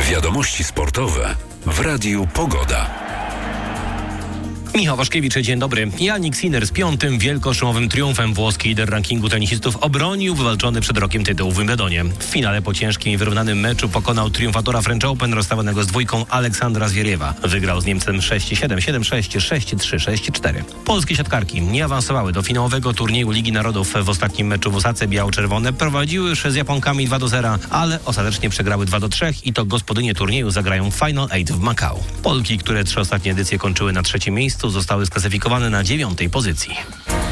Wiadomości sportowe w Radiu Pogoda. Michał Waszkiewicz, dzień dobry. Jannik Sinner z 5. wielkoszumowym triumfem włoski lider rankingu tenisistów obronił wywalczony przed rokiem tytuł w Wimbledonie. W finale po ciężkim i wyrównanym meczu pokonał triumfatora French Open rozstawionego z dwójką Aleksandra Zwieriewa. Wygrał z Niemcem 6-7, 7-6, 6-3, 6-4. Polskie siatkarki nie awansowały do finałowego turnieju Ligi Narodów. W ostatnim meczu w Osace biało-czerwone prowadziły już z Japonkami 2-0, ale ostatecznie przegrały 2-3 i to gospodynie turnieju zagrają Final 8 w Makao. Polki, które 3 ostatnie edycje kończyły na 3. miejscu, zostały sklasyfikowane na 9. pozycji.